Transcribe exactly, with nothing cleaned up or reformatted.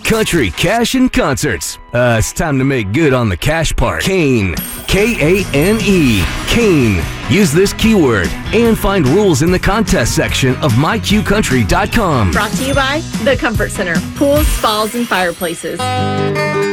country, cash, and concerts. Uh, it's time to make good on the cash part. Kane. K A N E. Kane. Use this keyword and find rules in the contest section of my q country dot com. Brought to you by The Comfort Center. Pools, spas, and fireplaces.